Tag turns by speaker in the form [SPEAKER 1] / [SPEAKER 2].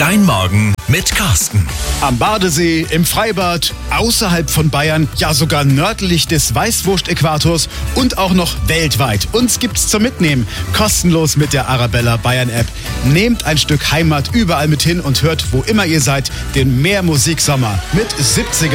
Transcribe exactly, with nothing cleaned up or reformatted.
[SPEAKER 1] Dein Morgen mit Carsten.
[SPEAKER 2] Am Badesee, im Freibad, außerhalb von Bayern, ja sogar nördlich des Weißwurst-Äquators und auch noch weltweit. Uns gibt's zum Mitnehmen, kostenlos mit der Arabella Bayern App. Nehmt ein Stück Heimat überall mit hin und hört, wo immer ihr seid, den Mehr Musik Sommer mit siebziger